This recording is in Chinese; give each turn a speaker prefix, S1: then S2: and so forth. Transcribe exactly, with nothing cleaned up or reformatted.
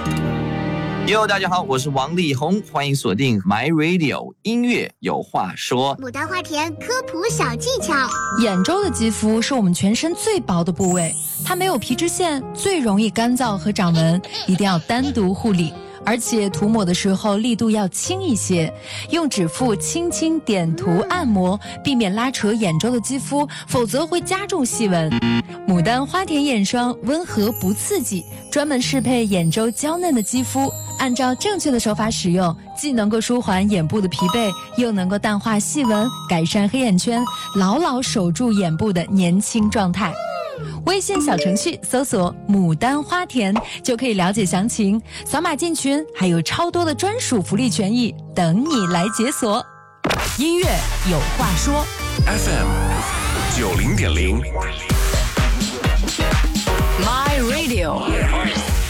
S1: 哟，大家好，我是王力宏，欢迎锁定 My Radio 音乐有话说。
S2: 牡丹花田科普小技巧。
S3: 眼周的肌肤是我们全身最薄的部位，它没有皮脂腺，最容易干燥和长纹，一定要单独护理。而且涂抹的时候力度要轻一些，用指腹轻轻点涂按摩，避免拉扯眼周的肌肤，否则会加重细纹。牡丹花田眼霜温和不刺激，专门适配眼周娇嫩的肌肤，按照正确的手法使用，既能够舒缓眼部的疲惫，又能够淡化细纹，改善黑眼圈，牢牢守住眼部的年轻状态。微信小程序搜索牡丹花田就可以了解详情，扫码进群还有超多的专属福利权益等你来解锁。
S4: 音乐有话说
S5: F M 九零点零
S4: My Radio